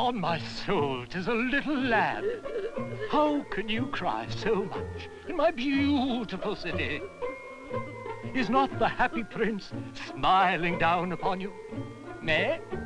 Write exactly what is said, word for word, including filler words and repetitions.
On my soul, 'tis a little lad. How can you cry so much in my beautiful city? Is not the happy prince smiling down upon you? Nay?